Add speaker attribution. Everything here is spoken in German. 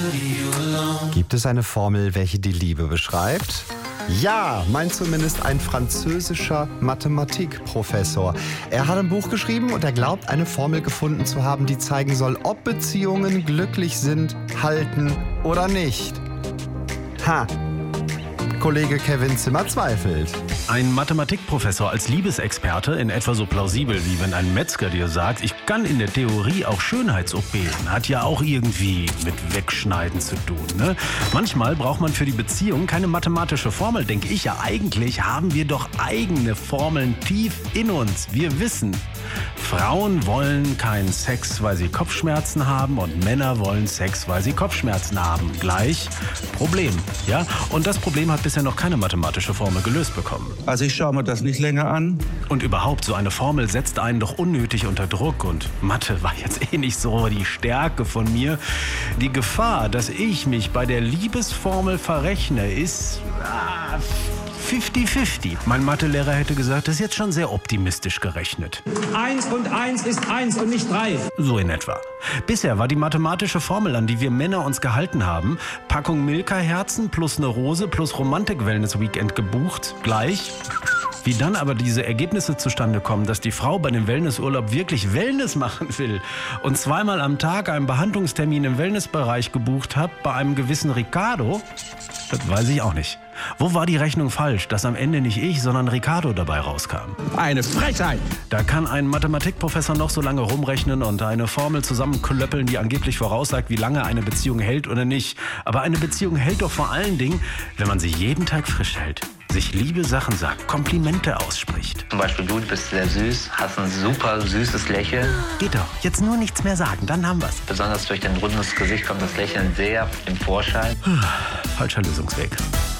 Speaker 1: Gibt es eine Formel, welche die Liebe beschreibt? Ja, meint zumindest ein französischer Mathematikprofessor. Er hat ein Buch geschrieben und er glaubt, eine Formel gefunden zu haben, die zeigen soll, ob Beziehungen glücklich sind, halten oder nicht. Ha! Kollege Kevin Zimmer zweifelt.
Speaker 2: Ein Mathematikprofessor als Liebesexperte in etwa so plausibel, wie wenn ein Metzger dir sagt, ich kann in der Theorie auch Schönheits-OPen. Hat ja auch irgendwie mit Wegschneiden zu tun, ne? Manchmal braucht man für die Beziehung keine mathematische Formel, denke ich ja. Eigentlich haben wir doch eigene Formeln tief in uns. Wir wissen, Frauen wollen keinen Sex, weil sie Kopfschmerzen haben und Männer wollen Sex, weil sie Kopfschmerzen haben. Gleich Problem, ja? Und das Problem hat bisher noch keine mathematische Formel gelöst bekommen.
Speaker 3: Also ich schaue mir das nicht länger an.
Speaker 2: Und überhaupt, so eine Formel setzt einen doch unnötig unter Druck. Und Mathe war jetzt eh nicht so die Stärke von mir. Die Gefahr, dass ich mich bei der Liebesformel verrechne, ist 50-50. Mein Mathelehrer hätte gesagt, das ist jetzt schon sehr optimistisch gerechnet.
Speaker 4: 1 und 1 ist 1 und nicht 3.
Speaker 2: So in etwa. Bisher war die mathematische Formel, an die wir Männer uns gehalten haben, Packung Milka-Herzen plus eine Rose plus Romantik-Wellness-Weekend gebucht, gleich. Wie dann aber diese Ergebnisse zustande kommen, dass die Frau bei dem Wellnessurlaub wirklich Wellness machen will und zweimal am Tag einen Behandlungstermin im Wellnessbereich gebucht hat bei einem gewissen Ricardo, das weiß ich auch nicht. Wo war die Rechnung falsch, dass am Ende nicht ich, sondern Ricardo dabei rauskam?
Speaker 3: Eine Frechheit!
Speaker 2: Da kann ein Mathematikprofessor noch so lange rumrechnen und eine Formel zusammenklöppeln, die angeblich voraussagt, wie lange eine Beziehung hält oder nicht. Aber eine Beziehung hält doch vor allen Dingen, wenn man sie jeden Tag frisch hält, sich liebe Sachen sagt, Komplimente ausspricht.
Speaker 5: Zum Beispiel du bist sehr süß, hast ein super süßes Lächeln.
Speaker 2: Geht doch, jetzt nur nichts mehr sagen, dann haben wir's.
Speaker 5: Besonders durch dein rundes Gesicht kommt das Lächeln sehr im Vorschein.
Speaker 2: Falscher Lösungsweg.